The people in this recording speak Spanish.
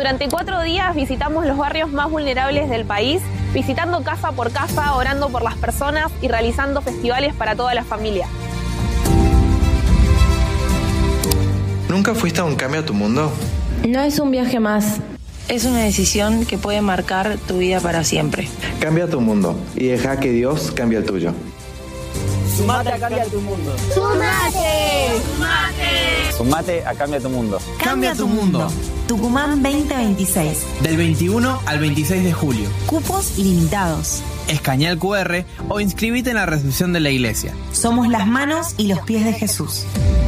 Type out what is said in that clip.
Durante 4 días visitamos los barrios más vulnerables del país, visitando casa por casa, orando por las personas y realizando festivales para toda la familia. ¿Nunca fuiste a un Cambia tu Mundo? No es un viaje más, es una decisión que puede marcar tu vida para siempre. Cambia tu mundo y deja que Dios cambie el tuyo. Sumate a Cambia tu Mundo. ¡Sumate! Sumate a Cambia tu Mundo. Cambia tu Mundo. Tucumán 2026. Del 21 al 26 de julio. Cupos limitados. Escanea el QR o inscribite en la recepción de la iglesia. Somos las manos y los pies de Jesús.